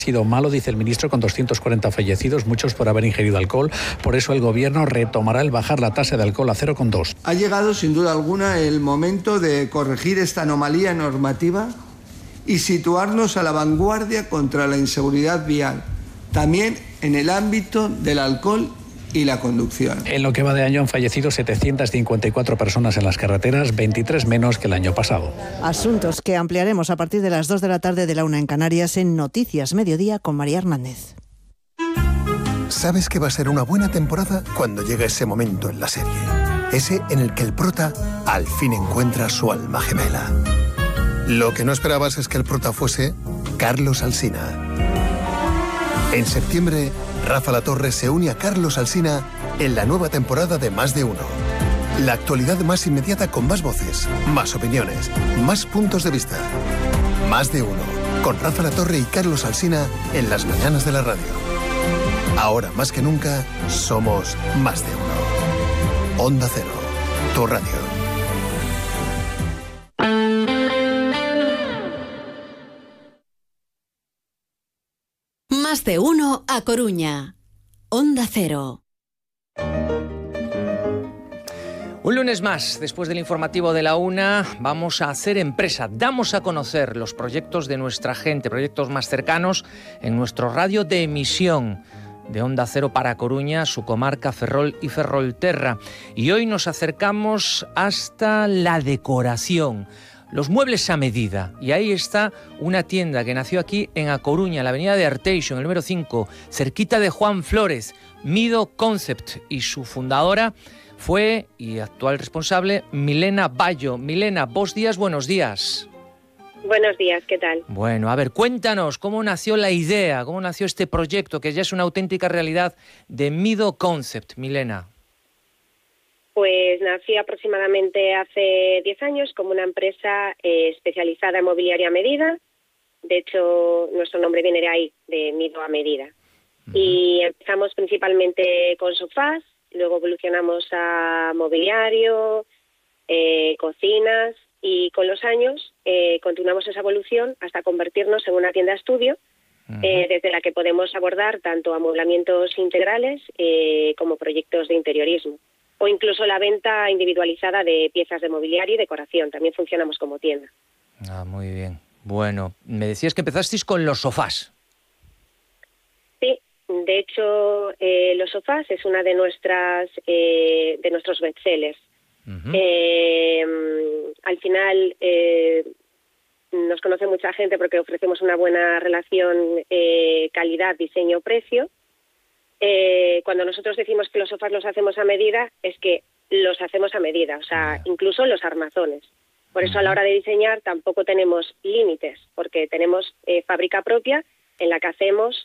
Ha sido malo, dice el ministro, con 240 fallecidos, muchos por haber ingerido alcohol. Por eso el Gobierno retomará el bajar la tasa de alcohol a 0,2. Ha llegado, sin duda alguna, el momento de corregir esta anomalía normativa y situarnos a la vanguardia contra la inseguridad vial, también en el ámbito del alcohol y la conducción. En lo que va de año han fallecido 754 personas en las carreteras, 23 menos que el año pasado. Asuntos que ampliaremos a partir de las 2 de la tarde de la 1 en Canarias en Noticias Mediodía con María Hernández. Sabes que va a ser una buena temporada cuando llega ese momento en la serie. Ese en el que el prota al fin encuentra su alma gemela. Lo que no esperabas es que el prota fuese Carlos Alsina. En septiembre, Rafa Latorre se une a Carlos Alsina en la nueva temporada de Más de Uno. La actualidad más inmediata con más voces, más opiniones, más puntos de vista. Más de Uno, con Rafa Latorre y Carlos Alsina en las mañanas de la radio. Ahora más que nunca, somos Más de Uno. Onda Cero, tu radio. Más de Uno a Coruña. Onda Cero. Un lunes más, después del informativo de la 1, vamos a hacer empresa. Damos a conocer los proyectos de nuestra gente, proyectos más cercanos en nuestro radio de emisión de Onda Cero para Coruña, su comarca, Ferrol y Ferrolterra. Y hoy nos acercamos hasta la decoración. Los muebles a medida. Y ahí está una tienda que nació aquí en A Coruña, en la avenida de Arteixo, en el número 5, cerquita de Juan Flores, Mido Concept. Y su fundadora fue, y actual responsable, Milena Bayo. Milena, vos días, buenos días. Buenos días, ¿qué tal? Bueno, a ver, cuéntanos cómo nació la idea, cómo nació este proyecto, que ya es una auténtica realidad, de Mido Concept, Milena. Pues nací aproximadamente hace 10 años como una empresa especializada en mobiliaria a medida. De hecho, nuestro nombre viene de ahí, de Mido a medida. Y empezamos principalmente con sofás, luego evolucionamos a mobiliario, cocinas, y con los años continuamos esa evolución hasta convertirnos en una tienda estudio, desde la que podemos abordar tanto amueblamientos integrales como proyectos de interiorismo. O incluso la venta individualizada de piezas de mobiliario y decoración. También funcionamos como tienda. Ah, muy bien. Bueno, me decías que empezasteis con los sofás. Sí, de hecho, los sofás es una de nuestros bestsellers. Al final nos conoce mucha gente porque ofrecemos una buena relación calidad, diseño, precio. Cuando nosotros decimos que los sofás los hacemos a medida, es que los hacemos a medida, o sea, incluso los armazones. Por eso a la hora de diseñar tampoco tenemos límites, porque tenemos fábrica propia en la que hacemos,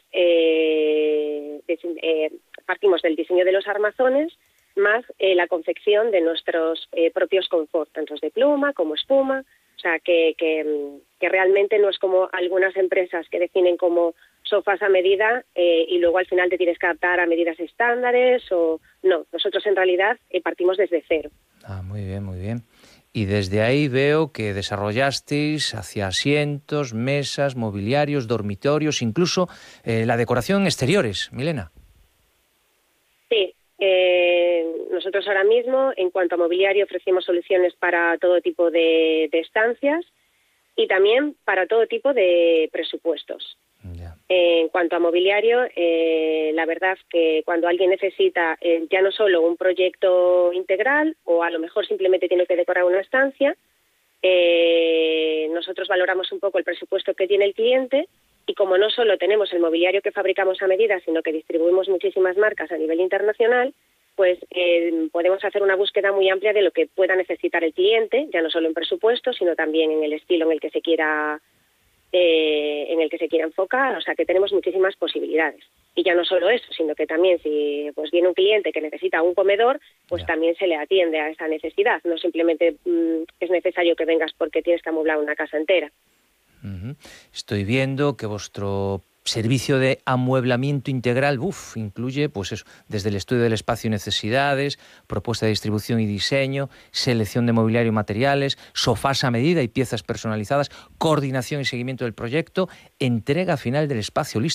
partimos del diseño de los armazones, más la confección de nuestros propios confort, tanto de pluma como espuma. O sea, que realmente no es como algunas empresas que definen como sofás a medida y luego al final te tienes que adaptar a medidas estándares o no. Nosotros en realidad partimos desde cero. Ah, muy bien, muy bien. Y desde ahí veo que desarrollasteis hacia asientos, mesas, mobiliarios, dormitorios, incluso la decoración en exteriores, Milena. Sí. Nosotros ahora mismo, en cuanto a mobiliario, ofrecemos soluciones para todo tipo de estancias y también para todo tipo de presupuestos. En cuanto a mobiliario, la verdad que cuando alguien necesita ya no solo un proyecto integral o a lo mejor simplemente tiene que decorar una estancia, nosotros valoramos un poco el presupuesto que tiene el cliente. Y como no solo tenemos el mobiliario que fabricamos a medida, sino que distribuimos muchísimas marcas a nivel internacional, pues podemos hacer una búsqueda muy amplia de lo que pueda necesitar el cliente, ya no solo en presupuesto, sino también en el estilo en el que se quiera enfocar. O sea, que tenemos muchísimas posibilidades. Y ya no solo eso, sino que también si pues viene un cliente que necesita un comedor, pues también se le atiende a esa necesidad. No simplemente es necesario que vengas porque tienes que amueblar una casa entera. Estoy viendo que vuestro servicio de amueblamiento integral, incluye pues eso, desde el estudio del espacio y necesidades, propuesta de distribución y diseño, selección de mobiliario y materiales, sofás a medida y piezas personalizadas, coordinación y seguimiento del proyecto, entrega final del espacio listo